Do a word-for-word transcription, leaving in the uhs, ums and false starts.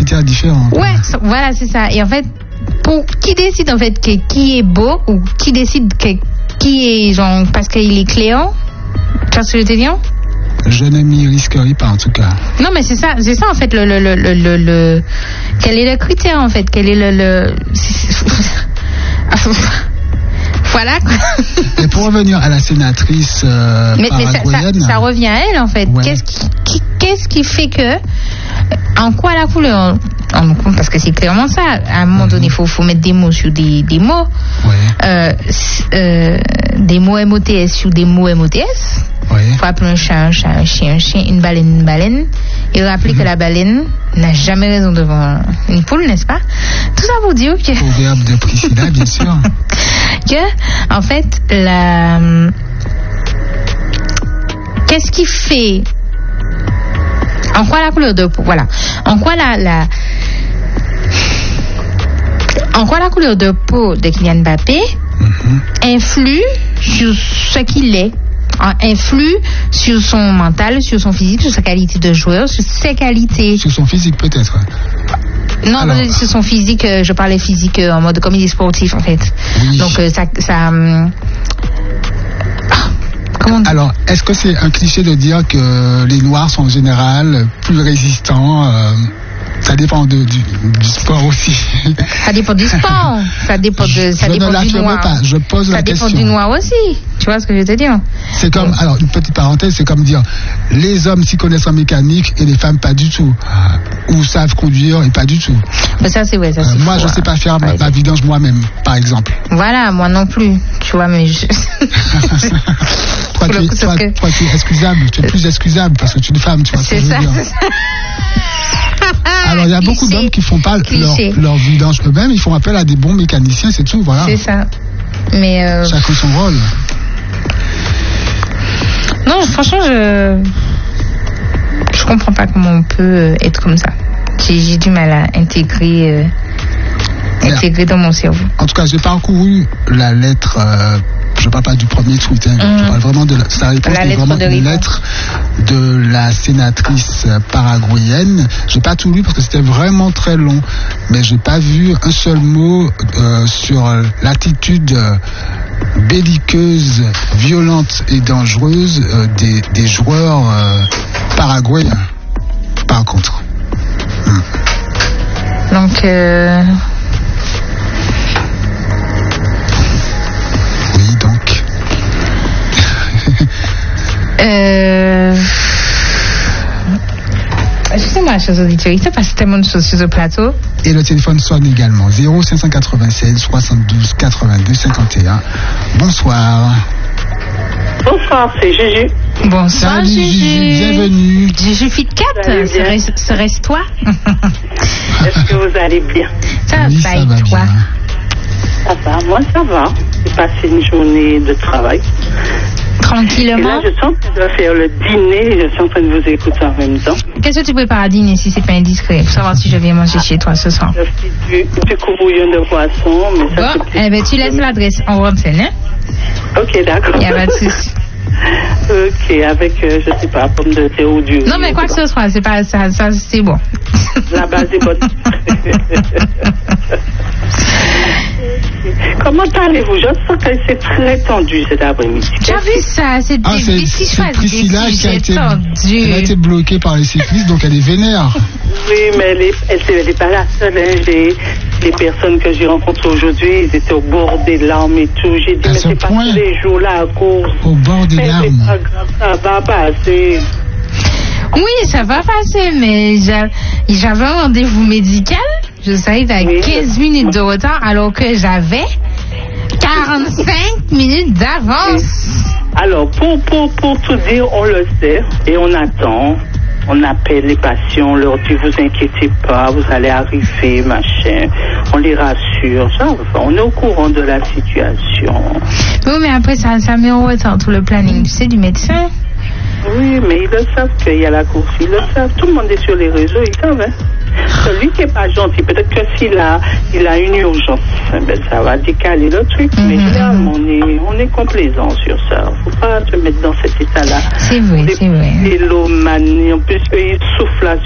critères différents. Ouais, so, voilà, c'est ça. Et en fait, pour qui décide en fait que, qui est beau ou qui décide que, qui est genre parce qu'il est Cléon? Tu vois ce que je te dis? Je ne m'y risquerai pas en tout cas. Non, mais c'est ça, c'est ça en fait le le le le, le, le... quel est le critère en fait? Quel est le le voilà. Et pour revenir à la sénatrice euh, mais, mais ça, ça, ça revient à elle en fait. Ouais. Qu'est-ce qui, qui qu'est-ce qui fait que en quoi la couleur en, parce que c'est clairement ça. À un moment donné, il faut faut mettre des mots sur des des mots. Ouais. Euh, euh, des mots M O T S sur des mots M O T S. Ouais. Il faut appeler un chat un chat, un chien un chien, une baleine une baleine. Et rappeler mm-hmm. que la baleine n'a jamais raison devant une poule, n'est-ce pas? Tout ça pour dire que... Au verbe de Priscilla, bien sûr. Que, en fait, la... Qu'est-ce qui fait... En quoi la couleur de peau, voilà. En quoi la... la... En quoi la couleur de peau de Kylian Mbappé mm-hmm. influe sur ce qu'il est, influe sur son mental, sur son physique, sur sa qualité de joueur, sur ses qualités. Sur son physique peut-être. Non, alors, sur son physique, je parlais physique en mode comme il est sportif en fait. Oui. Donc ça... ça hum... Comment dire? Alors, est-ce que c'est un cliché de dire que les Noirs sont en général plus résistants euh... Ça dépend de, du, du sport aussi. Ça dépend du sport. Ça dépend de. Ça je dépend ne du noir. Pas. Je pose ça la question. Ça dépend du noir aussi. Tu vois ce que je veux te dire? C'est comme, ouais. Alors une petite parenthèse, c'est comme dire, les hommes s'y connaissent en mécanique et les femmes pas du tout, ou savent conduire et pas du tout. Mais ça c'est ouais. Ça, euh, c'est moi, fou, je sais pas faire ouais, ma, ma vidange moi-même, par exemple. Voilà, moi non plus. Tu vois, mais je. toi, tu es, toi, que... toi, tu es excusable. Tu es plus excusable parce que tu es une femme. Tu vois ce que je veux dire. C'est ça. Alors il y a cliché. Beaucoup d'hommes qui font pas leur, leur vidange eux-mêmes, ils font appel à des bons mécaniciens, c'est tout, voilà. C'est ça. Mais euh... chacun son rôle. Non, franchement, je je comprends pas comment on peut être comme ça. J'ai, j'ai du mal à intégrer euh... intégrer dans mon cerveau. En tout cas, j'ai parcouru la lettre. Euh... Je parle pas du premier tweet, hein. mmh. Je parle vraiment de la, sa réponse la est lettre vraiment de une lettre de la sénatrice paraguayenne. J'ai pas tout lu parce que c'était vraiment très long, mais j'ai pas vu un seul mot euh, sur l'attitude euh, belliqueuse, violente et dangereuse euh, des, des joueurs euh, paraguayens. Par contre. Mmh. Donc. Euh... Euh... Excusez-moi, chers auditeurs, il s'est passé tellement de choses sur ce plateau. Et le téléphone sonne également zéro cinq cent quatre-vingt-seize soixante-douze quatre-vingt-deux cinquante et un. Bonsoir. Bonsoir, c'est Juju. Bonsoir, Salut, Juju. Juju. Bienvenue. Juju Fit quatre, serait-ce, serait-ce toi? Est-ce que vous allez bien? Ça oui, va, ça et va toi? Bien. Ça va, moi ça va. J'ai passé une journée de travail. Tranquillement. Et là, je sens que je dois faire le dîner. Je suis en train de vous écouter en même temps. Qu'est-ce que tu prépares à dîner si c'est pas indiscret? Pour savoir si je viens manger ah, chez toi ce soir. Je fais du, du courbouillon de poisson. Mais ça, bon, eh ben, tu laisses l'adresse en antenne, hein? Ok, d'accord. Il n'y a pas de souci. Ok, avec, euh, je sais pas, pomme de terre ou du... Non, mais quoi que ce soit, c'est pas ça, ça c'est bon. La base est bonne. Comment allez-vous? Je sens que c'est très tendu cet après-midi. Tu as vu ça? C'est ah, c'est, c'est Priscilla qui a, été, elle a été bloquée par les cyclistes, donc elle est vénère. Oui, mais elle n'est elle, elle est pas la seule. Hein. Les, les personnes que j'ai rencontrées aujourd'hui, ils étaient au bord des larmes et tout. J'ai dit, à mais c'est point, pas tous les jours là à cause. Au bord des mais larmes. C'est pas grave, ça va passer. Oui, ça va passer, mais j'avais un rendez-vous médical. Je savais à oui, quinze minutes de retard alors que j'avais quarante-cinq minutes d'avance. Oui. Alors, pour, pour, pour tout dire, on le sait et on attend. On appelle les patients, on leur dit, vous inquiétez pas, vous allez arriver, machin. On les rassure. Ça, on est au courant de la situation. Oui, mais après, ça, ça met en retard tout le planning, tu sais, du médecin. Oui, mais ils le savent qu'il y a la course, ils le savent. Tout le monde est sur les réseaux, ils savent. Hein? Celui qui n'est pas gentil, peut-être que s'il a, il a une urgence, ben ça va décaler le truc. Mm-hmm. Mais généralement, on est, on est complaisant sur ça. Il ne faut pas se mettre dans cet état-là. C'est vrai, c'est vrai. Et l'eau manie, en plus, ils soufflent